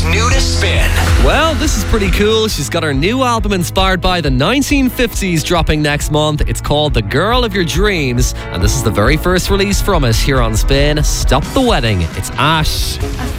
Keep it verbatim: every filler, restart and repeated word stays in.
new to Spin. Well, this is pretty cool. She's got her new album inspired by the nineteen fifties dropping next month. It's called The Girl of Your Dreams, and this is the very first release from it here on Spin. Stop the Wedding. It's Ash. I